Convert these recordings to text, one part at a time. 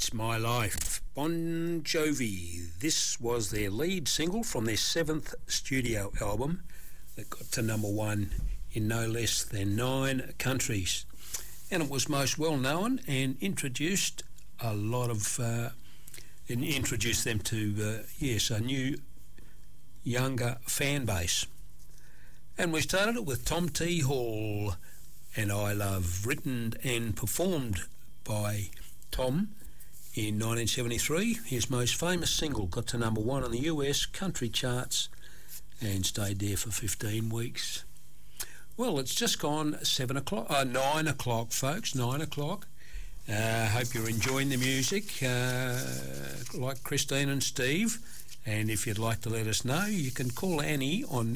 It's My Life, Bon Jovi. This was their lead single from their 7th studio album that got to number 1 in no less than 9 countries. And it was most well known and introduced a lot of... introduced them to, a new, younger fan base. And we started it with Tom T. Hall and I Love, written and performed by Tom in 1973. His most famous single got to number 1 on the US country charts and stayed there for 15 weeks. Well, it's just gone 9 o'clock, folks, 9 o'clock. Hope you're enjoying the music, like Christine and Steve. And if you'd like to let us know, you can call Annie on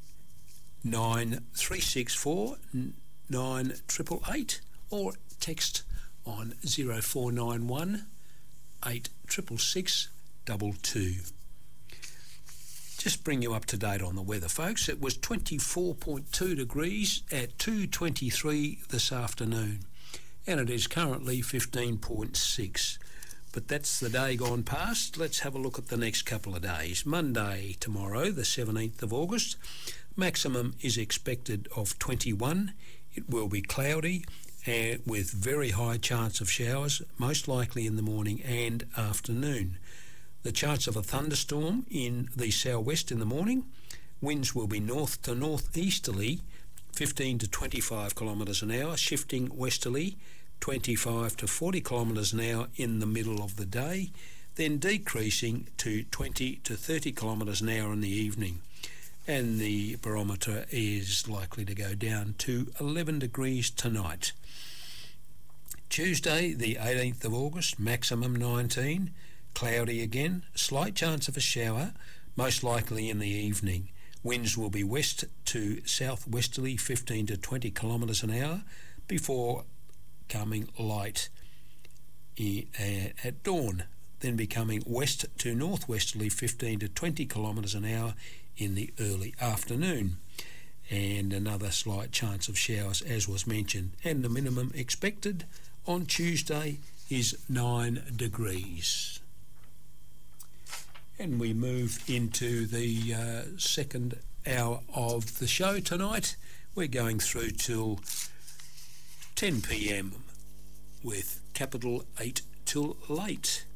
9364 9888 or text on 0491 866 22. Just bring you up to date on the weather, folks. It was 24.2 degrees at 2:23 this afternoon, and it is currently 15.6. But that's the day gone past. Let's have a look at the next couple of days. Monday, tomorrow, the 17th of August, maximum is expected of 21. It will be cloudy and with very high chance of showers, most likely in the morning and afternoon. The chance of a thunderstorm in the southwest in the morning. Winds will be north to northeasterly, 15 to 25 kilometres an hour, shifting westerly, 25 to 40 kilometres an hour in the middle of the day, then decreasing to 20 to 30 kilometres an hour in the evening. And the barometer is likely to go down to 11 degrees tonight. Tuesday, the 18th of August, maximum 19, cloudy again, slight chance of a shower, most likely in the evening. Winds will be west to southwesterly, 15 to 20 kilometres an hour, before coming light at dawn, then becoming west to northwesterly, 15 to 20 kilometres an hour in the early afternoon. And another slight chance of showers, as was mentioned. And the minimum expected on Tuesday is 9 degrees. And we move into the second hour of the show tonight. We're going through till 10 p.m. with Capital 8 till late.